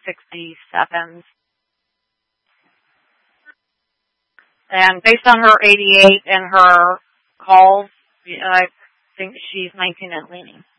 67s. And based on her 88 and her calls, I think she's 19 and leaning.